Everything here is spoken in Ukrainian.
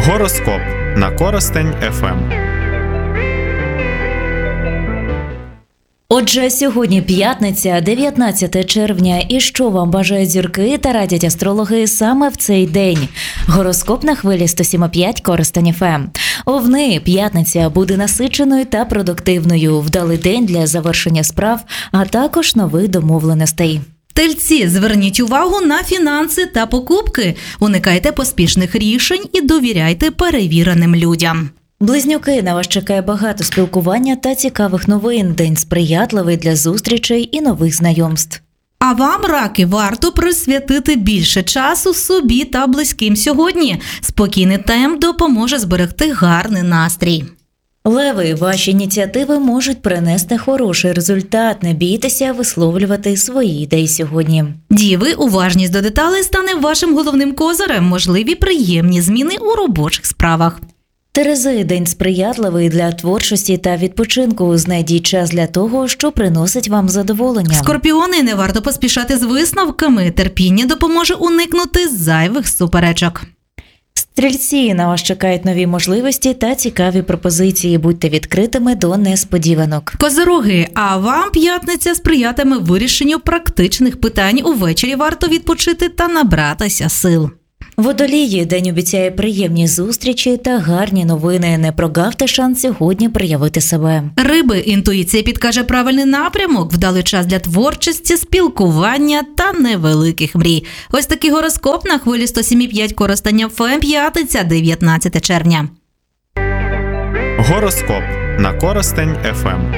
Гороскоп на Коростень ФМ. Отже, сьогодні п'ятниця, 19 червня, і що вам бажають зірки та радять астрологи саме в цей день? Гороскоп на хвилі 107,5 Коростень ФМ. Овни, п'ятниця буде насиченою та продуктивною, вдалий день для завершення справ, а також нових домовленостей. Тельці, зверніть увагу на фінанси та покупки. Уникайте поспішних рішень і довіряйте перевіреним людям. Близнюки, на вас чекає багато спілкування та цікавих новин. День сприятливий для зустрічей і нових знайомств. А вам, раки, варто присвятити більше часу собі та близьким сьогодні. Спокійний темп допоможе зберегти гарний настрій. Леви, ваші ініціативи можуть принести хороший результат. Не бійтеся висловлювати свої ідеї сьогодні. Діви, уважність до деталей стане вашим головним козирем. Можливі приємні зміни у робочих справах. Терези, день сприятливий для творчості та відпочинку. Знайдіть час для того, що приносить вам задоволення. Скорпіони, не варто поспішати з висновками. Терпіння допоможе уникнути зайвих суперечок. Стрільці, на вас чекають нові можливості та цікаві пропозиції. Будьте відкритими до несподіванок. Козироги, а вам п'ятниця сприятиме вирішенню практичних питань. Увечері варто відпочити та набратися сил. Водолії, день обіцяє приємні зустрічі та гарні новини. Не прогавте шанс сьогодні проявити себе. Риби, інтуїція підкаже правильний напрямок, вдалий час для творчості, спілкування та невеликих мрій. Ось такий гороскоп на хвилі 107,5 Коростень ФМ, п'ятниця, 19 червня. Гороскоп на Коростень ФМ.